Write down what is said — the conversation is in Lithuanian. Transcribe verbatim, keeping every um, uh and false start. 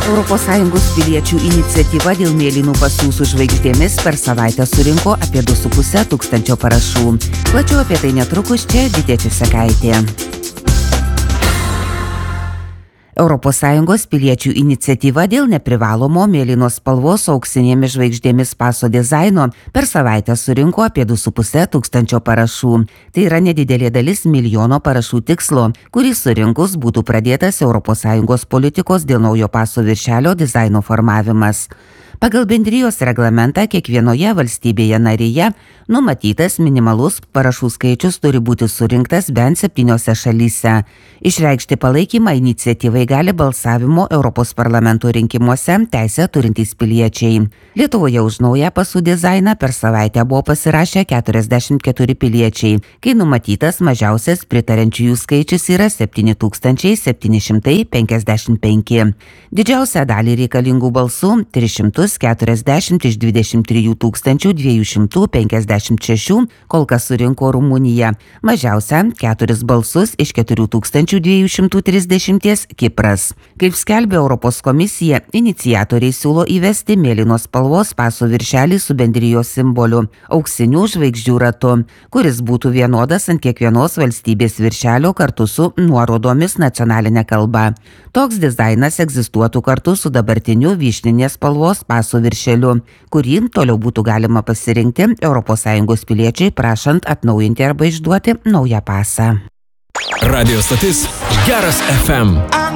Europos Sąjungos piliečių iniciatyva dėl mėlynų pasų su žvaigždėmis per savaitę surinko apie du su puse tūkstančio parašų. Plačiau apie tai netrukus, čia Vidė Česekaitė. Europos Sąjungos piliečių iniciatyva dėl neprivalomo mėlynos spalvos su auksinėmis žvaigždėmis paso dizaino per savaitę surinko apie du su puse tūkstančio parašų. Tai yra nedidelė dalis milijono parašų tikslo, kurį surinkus būtų pradėtas Europos Sąjungos politikos dėl naujo paso viršelio dizaino formavimas. Pagal bendrijos reglamentą kiekvienoje valstybėje narėje numatytas minimalus parašų skaičius turi būti surinktas bent septyniose šalyse. Išreikšti palaikymą iniciatyvai gali balsavimo Europos parlamento rinkimuose teisę turintys piliečiai. Lietuvoje už naują pasų dizainą per savaitę buvo pasirašę keturiasdešimt keturi piliečiai, kai numatytas mažiausias pritariančiųjų skaičius yra septyni tūkstančiai septyni šimtai penkiasdešimt penki. Didžiausią dalį reikalingų balsų tris šimtus keturiasdešimt iš dvidešimt trijų tūkstančių dviejų šimtų penkiasdešimt šešių kol kas surinko Rumunija, mažiausia keturis balsus iš keturių tūkstančių dviejų šimtų trisdešimties Kipras. Kaip skelbia Europos komisija, iniciatoriai siūlo įvesti mėlynos spalvos paso viršelį su bendrijos simboliu – auksinių žvaigždžių ratu, kuris būtų vienodas ant kiekvienos valstybės viršelio kartu su nuorodomis nacionalinė kalba. Toks dizainas egzistuotų kartu su dabartiniu vyšninės spalvos paso viršeliu, kurį toliau būtų galima pasirinkti Europos Sąjungos piliečiai prašant atnaujinti arba išduoti naują pasą. Radio stotis Geras F M.